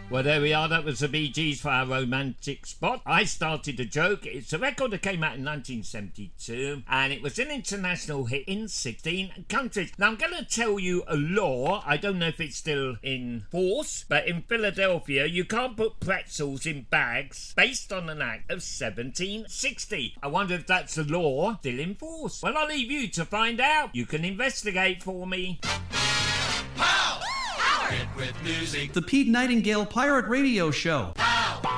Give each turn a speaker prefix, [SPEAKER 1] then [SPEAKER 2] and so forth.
[SPEAKER 1] Well, there we are. That was the Bee Gees for our romantic spot. I started a joke. It's a record that came out in 1972, and it was an international hit in 16 countries. Now, I'm going to tell you a law. I don't know if it's still in force, but in Philadelphia, you can't put pretzels in bags based on an act of 1760. I wonder if that's a law still in force. Well, I'll leave you to find out. You can investigate for me.
[SPEAKER 2] With music. The Pete Nightingale Pirate Radio Show.